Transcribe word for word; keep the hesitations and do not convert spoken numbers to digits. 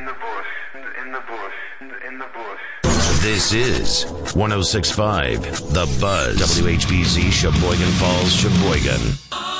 in the bush, in the bush, in the bush. This is one oh six point five The Buzz. W H B Z, Sheboygan Falls, Sheboygan.